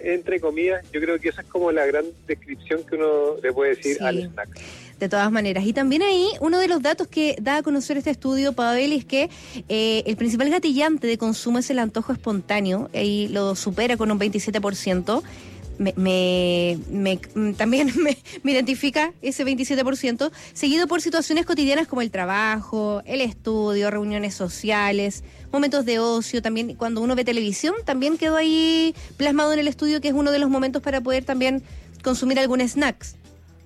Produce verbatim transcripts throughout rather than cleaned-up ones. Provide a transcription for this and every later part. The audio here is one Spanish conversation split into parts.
entre comillas, yo creo que esa es como la gran descripción que uno le puede decir sí, al snack. De todas maneras. Y también ahí, uno de los datos que da a conocer este estudio, Pavel, es que eh, el principal gatillante de consumo es el antojo espontáneo, y lo supera con un veintisiete por ciento. Me, me, me también me, me identifica ese veintisiete por ciento, seguido por situaciones cotidianas como el trabajo, el estudio, reuniones sociales, momentos de ocio. También cuando uno ve televisión, también quedó ahí plasmado en el estudio que es uno de los momentos para poder también consumir algún snacks.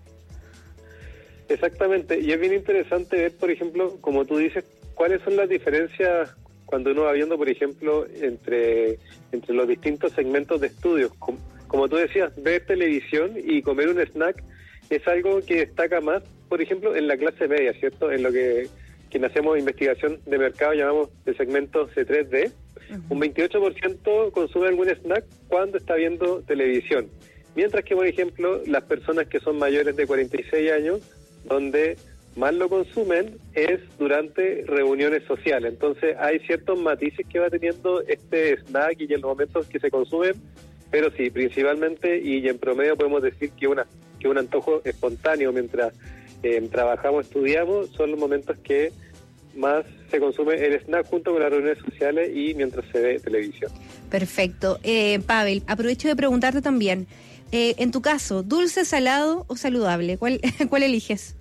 Exactamente, y es bien interesante ver, por ejemplo, como tú dices, cuáles son las diferencias cuando uno va viendo, por ejemplo, entre, entre los distintos segmentos de estudios. Como, como tú decías, ver televisión y comer un snack es algo que destaca más, por ejemplo, en la clase media, ¿cierto? En lo que quien hacemos investigación de mercado llamamos el segmento C tres D. Uh-huh. Un veintiocho por ciento consume algún snack cuando está viendo televisión. Mientras que, por ejemplo, las personas que son mayores de cuarenta y seis años, donde más lo consumen es durante reuniones sociales. Entonces hay ciertos matices que va teniendo este snack y en los momentos que se consumen, pero sí, principalmente y en promedio podemos decir que una que un antojo espontáneo mientras eh, trabajamos, estudiamos, son los momentos que más se consume el snack junto con las reuniones sociales y mientras se ve televisión. Perfecto. Eh, Pavel, aprovecho de preguntarte también, eh, en tu caso, ¿dulce, salado o saludable? ¿Cuál, cuál eliges?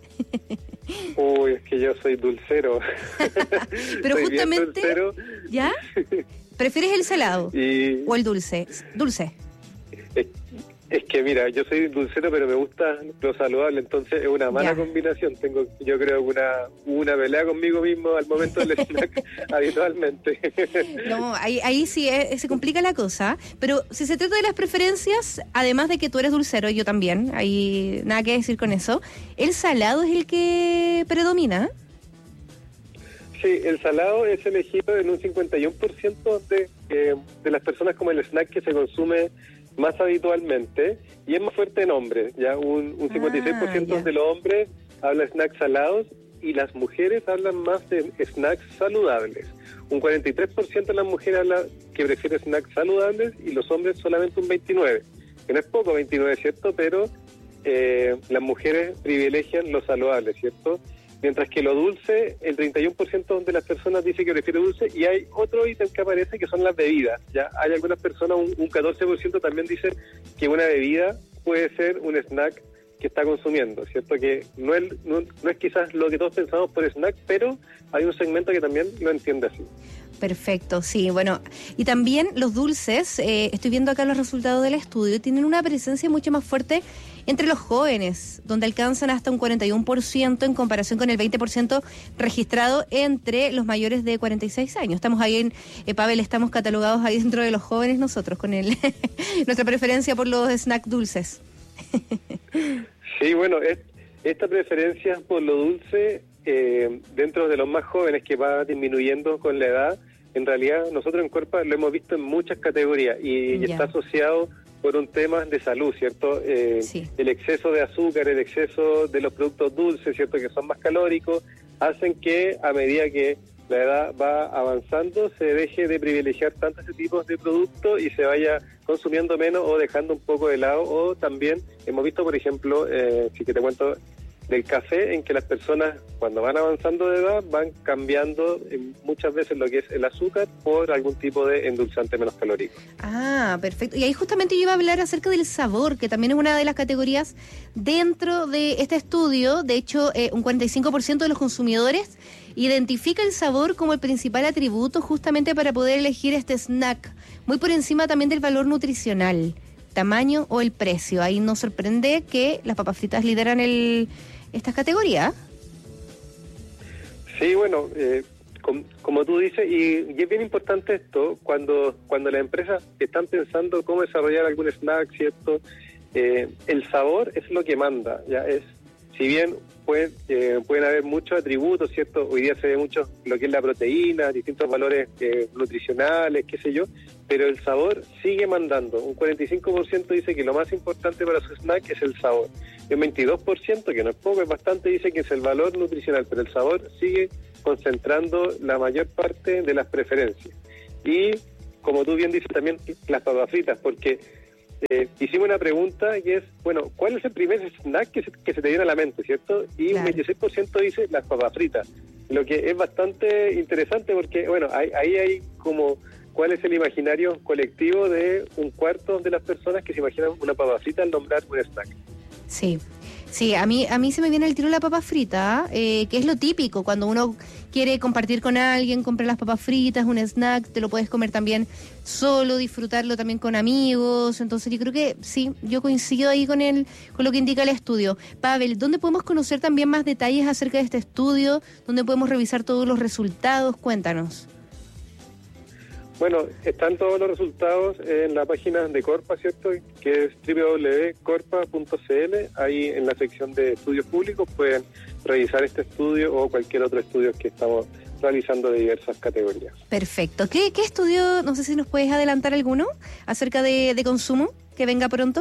Uy, es que yo soy dulcero. Pero soy justamente, dulcero. ¿Ya? ¿Prefieres el salado y... o el dulce? Dulce. Es, es que mira, yo soy dulcero, pero me gusta lo saludable, entonces es una mala ya. combinación. Tengo, yo creo, una una pelea conmigo mismo al momento del snack habitualmente. No, ahí, ahí sí eh, se complica la cosa, pero si se trata de las preferencias, además de que tú eres dulcero, yo también, hay nada que decir con eso, el salado es el que predomina. Sí, el salado es elegido en un cincuenta y uno por ciento de, eh, de las personas como el snack que se consume más habitualmente, y es más fuerte en hombres, ya un, un cincuenta y seis por ciento ah, de los hombres habla de snacks salados y las mujeres hablan más de snacks saludables. Un cuarenta y tres por ciento de las mujeres habla que prefiere snacks saludables y los hombres solamente un veintinueve por ciento, que no es poco veintinueve, ¿cierto? Pero eh, las mujeres privilegian lo saludable, ¿cierto? Mientras que lo dulce, el treinta y uno por ciento de las personas dice que prefiere dulce, y hay otro ítem que aparece que son las bebidas. Ya hay algunas personas, un, un catorce por ciento también dice que una bebida puede ser un snack que está consumiendo, ¿cierto? Que no es, no, no es quizás lo que todos pensamos por snack, pero hay un segmento que también lo entiende así. Perfecto, sí, bueno, y también los dulces, eh, estoy viendo acá los resultados del estudio, tienen una presencia mucho más fuerte entre los jóvenes, donde alcanzan hasta un cuarenta y uno por ciento en comparación con el veinte por ciento registrado entre los mayores de cuarenta y seis años. Estamos ahí en, eh, Pavel, estamos catalogados ahí dentro de los jóvenes nosotros, con el nuestra preferencia por los snacks dulces. Sí, bueno, es, esta preferencia por lo dulce eh, dentro de los más jóvenes, que va disminuyendo con la edad, en realidad nosotros en Cuerpa lo hemos visto en muchas categorías y, y está asociado por un tema de salud, ¿cierto? Eh, sí. El exceso de azúcar, el exceso de los productos dulces, ¿cierto? Que son más calóricos, hacen que a medida que la edad va avanzando se deje de privilegiar tanto ese tipo de productos y se vaya consumiendo menos o dejando un poco de lado. O también hemos visto, por ejemplo, eh, si que te cuento del café, en que las personas cuando van avanzando de edad van cambiando eh, muchas veces lo que es el azúcar por algún tipo de endulzante menos calórico. Ah, perfecto. Y ahí justamente yo iba a hablar acerca del sabor, que también es una de las categorías dentro de este estudio. De hecho, eh, un cuarenta y cinco por ciento de los consumidores identifica el sabor como el principal atributo justamente para poder elegir este snack, muy por encima también del valor nutricional, tamaño o el precio. Ahí nos sorprende que las papas fritas lideran el estas categorías. Sí, bueno, eh, com, como tú dices, y, y es bien importante esto, cuando cuando las empresas están pensando cómo desarrollar algún snack, ¿cierto? Eh, el sabor es lo que manda, ya es, si bien pueden, eh, pueden haber muchos atributos, ¿cierto? Hoy día se ve mucho lo que es la proteína, distintos valores eh, nutricionales, qué sé yo, pero el sabor sigue mandando. Un cuarenta y cinco por ciento dice que lo más importante para su snack es el sabor. Y un veintidós por ciento, que no es poco, es bastante, dice que es el valor nutricional, pero el sabor sigue concentrando la mayor parte de las preferencias. Y, como tú bien dices, también las papas fritas, porque eh, hicimos una pregunta que es, bueno, ¿cuál es el primer snack que se, que se te viene a la mente, cierto? Y claro. Un veintiséis por ciento dice las papas fritas, lo que es bastante interesante porque, bueno, ahí, ahí hay como cuál es el imaginario colectivo de un cuarto de las personas que se imaginan una papa frita al nombrar un snack. Sí. Sí, a mí a mí se me viene el tiro la papa frita, eh, que es lo típico, cuando uno quiere compartir con alguien, comprar las papas fritas, un snack, te lo puedes comer también solo, disfrutarlo también con amigos, entonces yo creo que sí, yo coincido ahí con el, con lo que indica el estudio. Pavel, ¿dónde podemos conocer también más detalles acerca de este estudio? ¿Dónde podemos revisar todos los resultados? Cuéntanos. Bueno, están todos los resultados en la página de Corpa, ¿cierto? Que es doble u doble u doble u punto corpa punto c l. Ahí en la sección de estudios públicos pueden revisar este estudio o cualquier otro estudio que estamos realizando de diversas categorías. Perfecto. ¿Qué, qué estudio, no sé si nos puedes adelantar alguno acerca de, de consumo que venga pronto?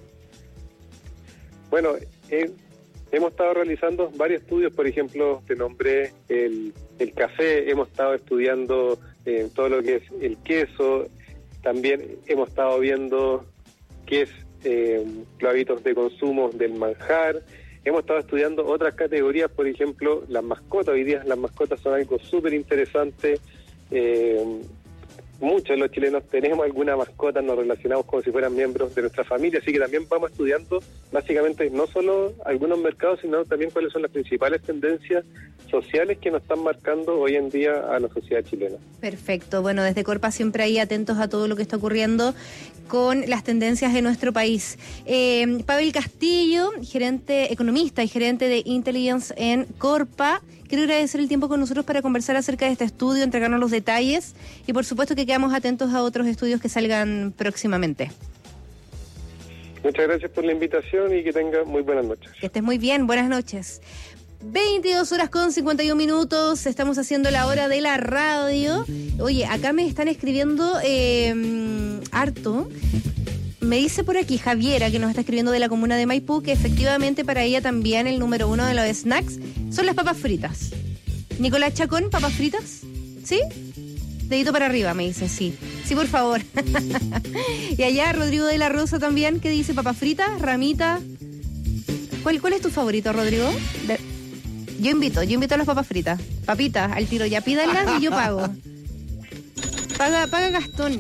Bueno, eh, hemos estado realizando varios estudios, por ejemplo, te nombré el, el café, hemos estado estudiando eh, todo lo que es el queso, también hemos estado viendo qué es eh, los hábitos de consumo del manjar, hemos estado estudiando otras categorías, por ejemplo, las mascotas. Hoy día las mascotas son algo súper interesante. Eh, muchos de los chilenos tenemos alguna mascota, nos relacionamos como si fueran miembros de nuestra familia, así que también vamos estudiando básicamente no solo algunos mercados, sino también cuáles son las principales tendencias sociales que nos están marcando hoy en día a la sociedad chilena. Perfecto, bueno, desde Corpa siempre ahí atentos a todo lo que está ocurriendo con las tendencias de nuestro país. Eh, Pavel Castillo, gerente, economista y gerente de Intelligence en Corpa, quiero agradecer el tiempo con nosotros para conversar acerca de este estudio, entregarnos los detalles y por supuesto que quedamos atentos a otros estudios que salgan próximamente. Muchas gracias por la invitación y que tenga muy buenas noches. Que estés muy bien, buenas noches. veintidós horas con cincuenta y un minutos, estamos haciendo la hora de la radio. Oye, acá me están escribiendo eh, harto. Me dice por aquí Javiera, que nos está escribiendo de la comuna de Maipú, que efectivamente para ella también el número uno de los snacks son las papas fritas. Nicolás Chacón, ¿papas fritas? ¿Sí? Dedito para arriba, me dice, sí. Sí, por favor. Y allá Rodrigo de la Rosa también, que dice papas fritas, ramita. ¿Cuál, cuál es tu favorito, Rodrigo? De... Yo invito, yo invito a las papas fritas. Papitas, al tiro, ya pídanlas y yo pago. Paga, paga Gastón.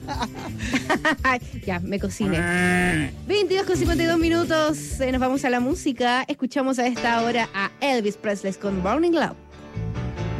Ya, me cociné. veintidós con cincuenta y dos minutos. Eh, nos vamos a la música. Escuchamos a esta hora a Elvis Presley con Burning Love.